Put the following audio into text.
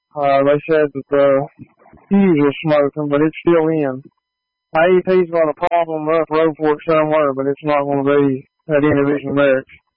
They said that the fuse was smoking, but it's still in. My EP's got a problem up road fork somewhere, but it's not going to be that individual barracks.